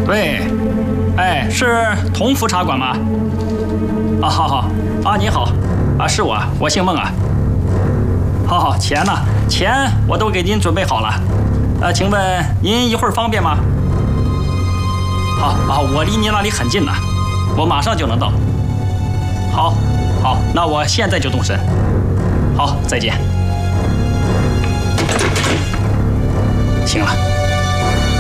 喂，哎，是同福茶馆吗？啊，好好啊，您好，啊，是我姓孟啊。好，钱呢？钱我都给您准备好了。请问您一会儿方便吗？好啊，我离您那里很近呢，我马上就能到。好，那我现在就动身。好，再见。行了。